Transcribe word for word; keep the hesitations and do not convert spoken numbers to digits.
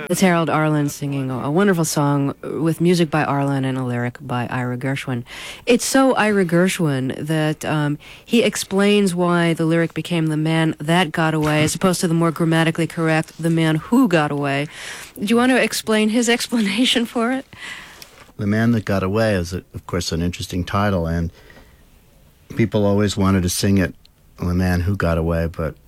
It's Harold Arlen singing a, a wonderful song with music by Arlen and a lyric by Ira Gershwin. It's so Ira Gershwin that um, he explains why the lyric became "the man that got away" as opposed to the more grammatically correct "the man who got away." Do you want to explain his explanation for it? "The Man That Got Away" is, of course, an interesting title, and people always wanted to sing it, "The Man Who Got Away," but